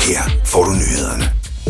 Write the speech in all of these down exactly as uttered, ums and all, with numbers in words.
Her får du nyhederne.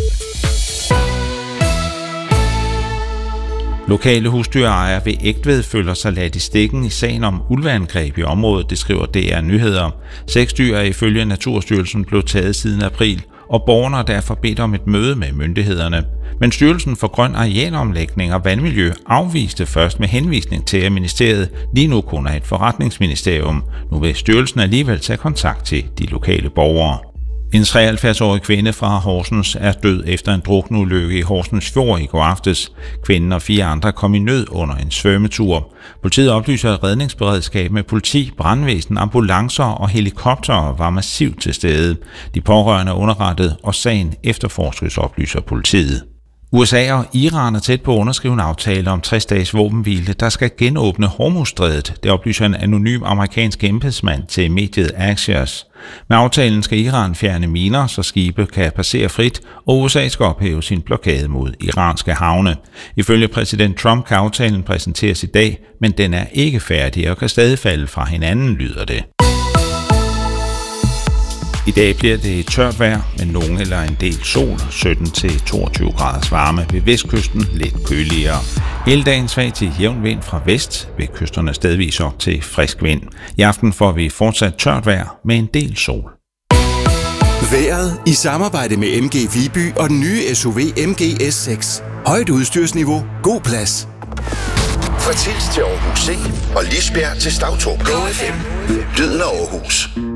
Lokale husdyrejere ved Egtved føler sig ladt i stikken i sagen om ulveangreb i området, det skriver D R Nyheder. Seks dyr er ifølge Naturstyrelsen blevet taget siden april, og borgerne har derfor bedt om et møde med myndighederne. Men Styrelsen for Grøn Arealomlægning og Vandmiljø afviste først med henvisning til, at ministeriet lige nu kun er et forretningsministerium. Nu vil styrelsen alligevel tage kontakt til de lokale borgere. En treoghalvfjerds-årig kvinde fra Horsens er død efter en drukneulykke i Horsens Fjord i går aftes. Kvinden og fire andre kom i nød under en svømmetur. Politiet oplyser, at redningsberedskab med politi, brandvæsen, ambulancer og helikoptere var massivt til stede. De pårørende er underrettet, og sagen efterforskes, oplyser politiet. U S A og Iran er tæt på at underskrive en aftale om tres dages våbenhvile, der skal genåbne Hormuzstrædet. Det oplyser en anonym amerikansk embedsmand til mediet Axios. Med aftalen skal Iran fjerne miner, så skibe kan passere frit, og U S A skal ophæve sin blokade mod iranske havne. Ifølge præsident Trump kan aftalen præsenteres i dag, men den er ikke færdig og kan stadig falde fra hinanden, lyder det. I dag bliver det tørt vejr med nogen eller en del sol, sytten til toogtyve graders varme ved vestkysten, lidt køligere. Hele dagen svag til jævn vind fra vest, ved kysterne stedvis op til frisk vind. I aften får vi fortsat tørt vejr med en del sol. Vejret i samarbejde med M G Viby og den nye S U V M G S seks. Højt udstyrsniveau, god plads. Fra Tilst til Aarhus C og Lisbjerg til Stavtrup. Go F M. Lyden af Aarhus.